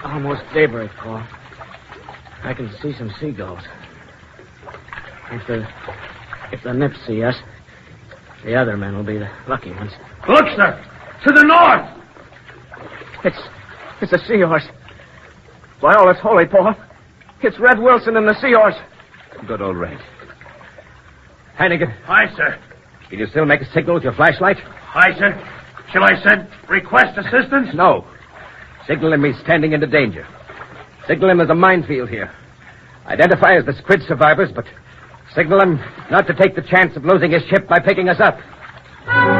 Almost daybreak, Paul. I can see some seagulls. If the Nips see us, the other men will be the lucky ones. Look, sir! To the north! It's a sea horse. By all that's holy, Paul. It's Red Wilson and the sea horse. Good old Red. Hannigan. Aye, sir. Can you still make a signal with your flashlight? Aye, sir. Shall I send request assistance? No. Signal him he's standing into danger. Signal him there's a minefield here. Identify as the squid survivors, but signal him not to take the chance of losing his ship by picking us up.